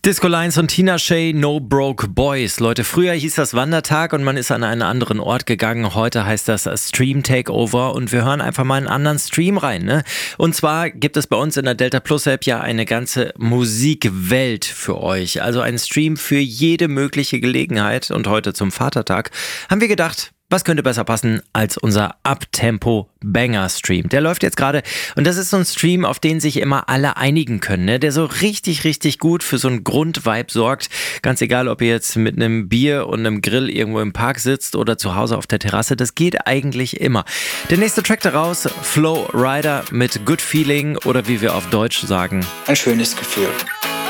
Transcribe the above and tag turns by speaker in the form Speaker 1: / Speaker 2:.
Speaker 1: Disco Lines und Tina Shay, No Broke Boys. Leute, früher hieß das Wandertag und man ist an einen anderen Ort gegangen. Heute heißt das Stream Takeover und wir hören einfach mal einen anderen Stream rein. Ne? Und zwar gibt es bei uns in der Delta Plus App ja eine ganze Musikwelt für euch. Also ein Stream für jede mögliche Gelegenheit. Und heute zum Vatertag haben wir gedacht, was könnte besser passen als unser Uptempo-Banger-Stream? Der läuft jetzt gerade und das ist so ein Stream, auf den sich immer alle einigen können, ne? Der so richtig, richtig gut für so einen Grundvibe sorgt. Ganz egal, ob ihr jetzt mit einem Bier und einem Grill irgendwo im Park sitzt oder zu Hause auf der Terrasse, das geht eigentlich immer. Der nächste Track daraus, Flow Rider mit Good Feeling oder wie wir auf Deutsch sagen,
Speaker 2: ein schönes Gefühl.